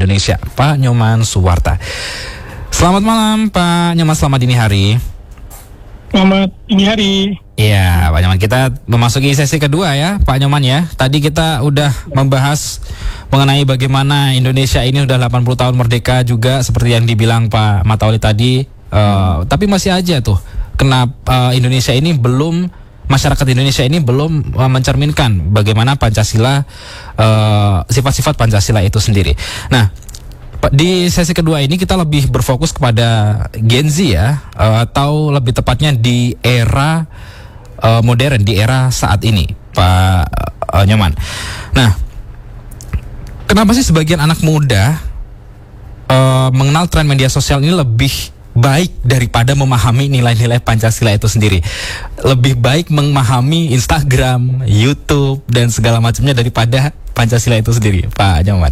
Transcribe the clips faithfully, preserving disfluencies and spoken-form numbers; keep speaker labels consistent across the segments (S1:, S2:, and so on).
S1: Indonesia, Pak Nyoman Suwarta. Selamat malam Pak Nyoman, selamat dini hari.
S2: Selamat dini hari.
S1: Iya Pak Nyoman, kita memasuki sesi kedua ya Pak Nyoman ya. Tadi kita udah membahas mengenai bagaimana Indonesia ini udah delapan puluh tahun merdeka juga seperti yang dibilang Pak Matauli tadi. Uh, tapi masih aja tuh kenapa uh, Indonesia ini belum, masyarakat Indonesia ini belum uh, mencerminkan bagaimana Pancasila, uh, sifat-sifat Pancasila itu sendiri. Nah, di sesi kedua ini kita lebih berfokus kepada Gen Z ya, uh, atau lebih tepatnya di era uh, modern, di era saat ini, Pak uh, Nyoman. Nah, kenapa sih sebagian anak muda uh, mengenal tren media sosial ini lebih baik daripada memahami nilai-nilai Pancasila itu sendiri? Lebih baik memahami Instagram, YouTube, dan segala macamnya daripada Pancasila itu sendiri, Pak Nyoman.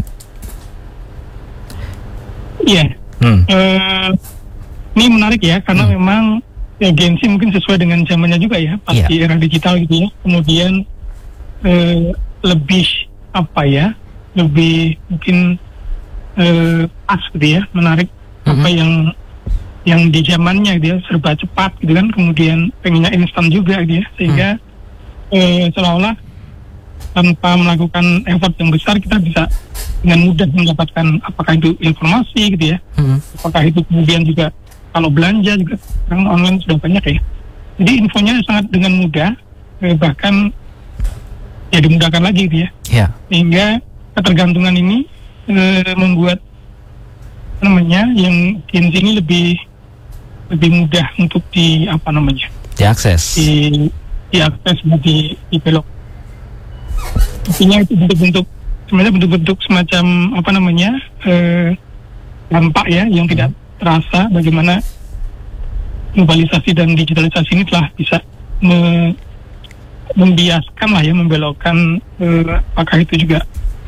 S2: Iya, hmm. uh, ini menarik ya, karena hmm. memang ya, Gen Z mungkin sesuai dengan zamannya juga ya, pasti yeah. era digital gitu ya. Kemudian uh, lebih apa ya, lebih mungkin uh, pas gitu ya, menarik hmm. apa yang yang di zamannya gitu ya, serba cepat gitu kan, kemudian pengennya instan juga gitu ya, sehingga hmm. uh, seolah-olah tanpa melakukan effort yang besar kita bisa dengan mudah mendapatkan apakah itu informasi gitu ya, hmm. apakah itu kemudian juga kalau belanja juga sekarang online sudah banyak ya, jadi infonya sangat dengan mudah, eh, bahkan ya dimudahkan lagi gitu ya, yeah. sehingga ketergantungan ini eh, membuat namanya yang Gen Z ini lebih lebih mudah untuk di apa namanya
S1: diakses,
S2: di diakses di dibelok. Artinya itu bentuk-bentuk, sebenarnya bentuk-bentuk semacam apa namanya eh, dampak ya yang tidak terasa, bagaimana globalisasi dan digitalisasi ini telah bisa me, membiaskan lah ya, membelokkan eh, apakah itu juga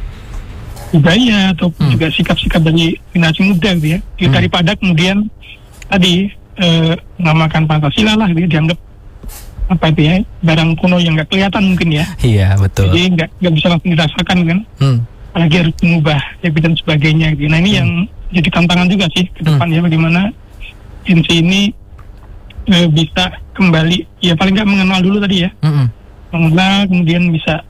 S2: budaya ataupun hmm. juga sikap-sikap dari generasi muda gitu ya, hmm. daripada kemudian tadi eh, mengamalkan Pancasila lah gitu, dianggap apa itu ya, barang kuno yang nggak kelihatan mungkin ya.
S1: Iya betul.
S2: Jadi nggak nggak bisa langsung dirasakan kan. Hmm. Apalagi harus mengubah ya, dan sebagainya. Gitu. Nah ini hmm. yang jadi tantangan juga sih ke depan hmm. ya, bagaimana Gen Z ini e, bisa kembali ya, paling nggak mengenal dulu tadi ya, hmm. mengenal, kemudian bisa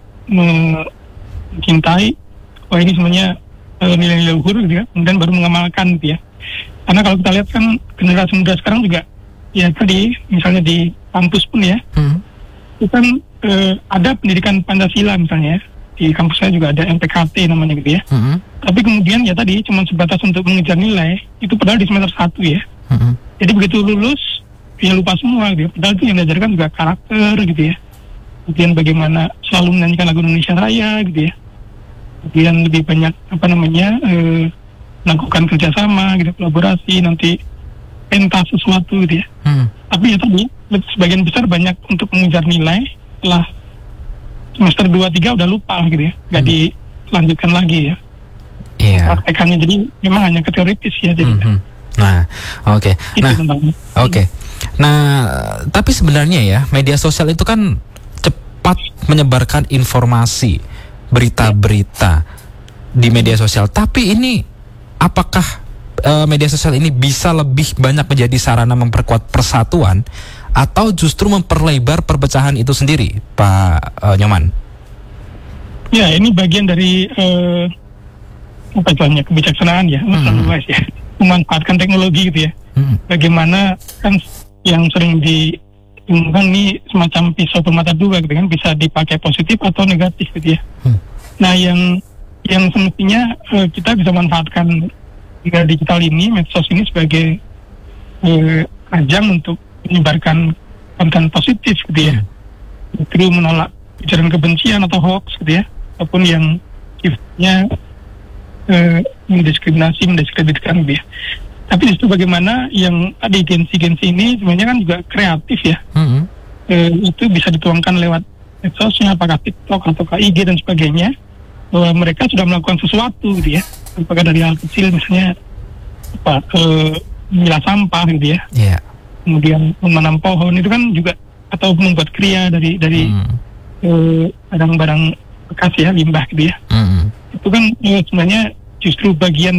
S2: mencintai, wah ini semuanya e, nilai-nilai luhur gitu ya, kemudian baru mengamalkan gitu ya. Karena kalau kita lihat kan generasi muda sekarang juga ya tadi misalnya di kampus pun ya, hmm. itu kan eh, ada pendidikan Pancasila misalnya, di kampus saya juga ada M P K T namanya gitu ya, hmm. tapi kemudian ya tadi cuma sebatas untuk mengejar nilai, itu padahal di semester satu ya, hmm. jadi begitu lulus ya lupa semua gitu ya, padahal itu yang diajarkan juga karakter gitu ya, kemudian bagaimana selalu menyanyikan lagu Indonesia Raya gitu ya, kemudian lebih banyak apa namanya eh, melakukan kerjasama gitu, kolaborasi, nanti pentas sesuatu gitu ya. Hmm. Tapi ya tadi sebagian besar banyak untuk mengejar nilai, setelah semester dua tiga udah lupa gitu ya, nggak hmm. dilanjutkan lagi ya. Iya. Yeah. Praktekannya jadi memang hanya ke teoritis ya jadi. Hmm.
S1: Nah, oke. Okay. Nah, oke. Okay. Nah, tapi sebenarnya ya media sosial itu kan cepat menyebarkan informasi, berita-berita di media sosial. Tapi ini apakah media sosial ini bisa lebih banyak menjadi sarana memperkuat persatuan atau justru memperlebar perpecahan itu sendiri, Pak uh, Nyoman?
S2: Ya, ini bagian dari uh, apa istilahnya, kebijaksanaan ya, hmm. ya, memanfaatkan teknologi gitu ya. Hmm. Bagaimana kan yang sering diumumkan ini semacam pisau bermata dua gitu kan, bisa dipakai positif atau negatif gitu ya. Hmm. Nah, yang yang semestinya uh, kita bisa manfaatkan digital ini, medsos ini sebagai eh, ajang untuk menyebarkan konten positif gitu ya, justru menolak ujaran kebencian atau hoax gitu ya, ataupun yang sifatnya eh, mendiskriminasi, mendiskreditkan gitu ya. Tapi justru bagaimana yang tadi Gen Z ini sebenarnya kan juga kreatif ya, mm-hmm. eh, itu bisa dituangkan lewat medsosnya, apakah TikTok atau I G dan sebagainya, bahwa mereka sudah melakukan sesuatu gitu ya, apakah dari hal kecil misalnya apa eh, memilah sampah gitu ya, yeah. kemudian menanam pohon itu kan juga, atau membuat kriya dari dari mm. eh, barang-barang bekas ya, limbah gitu ya, mm. itu kan eh, sebenarnya justru bagian